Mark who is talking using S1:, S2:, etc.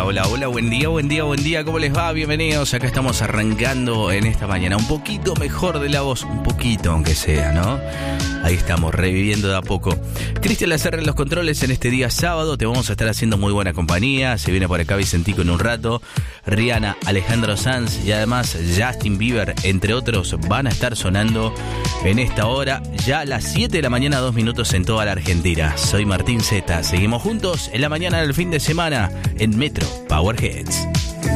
S1: Hola, buen día, ¿cómo les va? Bienvenidos, acá estamos arrancando en esta mañana. Un poquito mejor de la voz, un poquito aunque sea, ¿no? Ahí estamos, reviviendo de a poco. Cristian Lacerra en los controles en este día sábado, te vamos a estar haciendo muy buena compañía. Se viene por acá Vicentico en un rato, Rihanna, Alejandro Sanz y además Justin Bieber, entre otros, van a estar sonando en esta hora, ya a las 7 de la mañana, 2 minutos en toda la Argentina. Soy Martín Zeta, seguimos juntos en la mañana del fin de semana en Metro Powerheads.